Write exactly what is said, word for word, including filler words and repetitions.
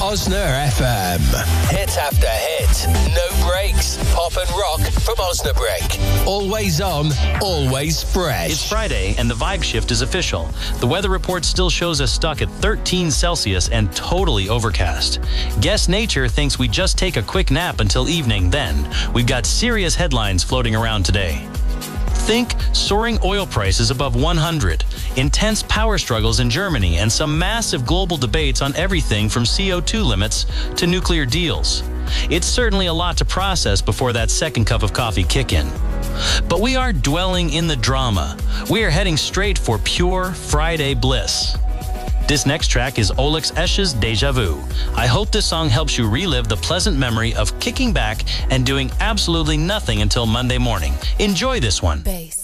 Osner F M. Hit after hit. No breaks. Pop and rock from Osnabrück. Always on, always fresh. It's Friday and the vibe shift is official. The weather report still shows us stuck at thirteen Celsius and totally overcast. Guess Nature thinks we just take a quick nap until evening. Then we've got serious headlines floating around today. Think soaring oil prices above one hundred, intense power struggles in Germany, and some massive global debates on everything from C O two limits to nuclear deals. It's certainly a lot to process before that second cup of coffee kick in. But we are dwelling in the drama. We are heading straight for pure Friday bliss. This next track is Olix Esch's Deja Vu. I hope this song helps you relive the pleasant memory of kicking back and doing absolutely nothing until Monday morning. Enjoy this one. Bass.